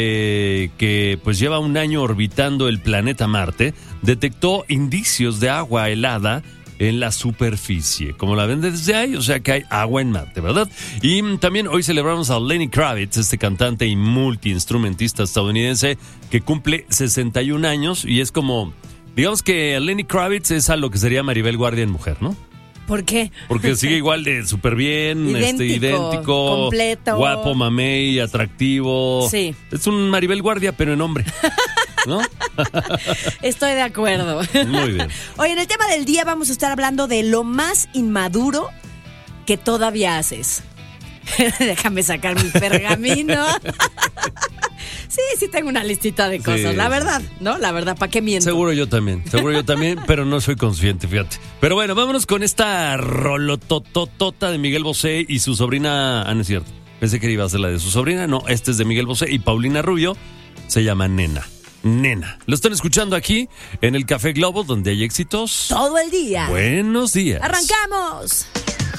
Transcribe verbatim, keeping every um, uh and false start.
eh, que pues lleva un año orbitando el planeta Marte, detectó indicios de agua helada en la superficie, como la ven desde ahí, o sea que hay agua en Marte, ¿verdad? Y mm, también hoy celebramos a Lenny Kravitz, este cantante y multiinstrumentista estadounidense que cumple sesenta y un años y es como, digamos que Lenny Kravitz es a lo que sería Maribel Guardia en mujer, ¿no? ¿Por qué? Porque sigue igual de súper bien, idéntico, este, idéntico, completo, guapo, mamey, atractivo. Sí. Es un Maribel Guardia, pero en hombre, ¿no? Estoy de acuerdo. Muy bien. Oye, en el tema del día vamos a estar hablando de lo más inmaduro que todavía haces. Déjame sacar mi pergamino. Sí, sí tengo una listita de cosas, Sí, la sí, verdad, ¿no? La verdad, ¿para qué miento? Seguro yo también, seguro yo también, pero no soy consciente, fíjate. Pero bueno, vámonos con esta rolotototota de Miguel Bosé y su sobrina. Ah, no es cierto. Pensé que iba a ser la de su sobrina. No, este es de Miguel Bosé y Paulina Rubio. Se llama Nena. Nena. Lo están escuchando aquí en el Café Globo, donde hay éxitos Todo el día. Buenos días. ¡Arrancamos!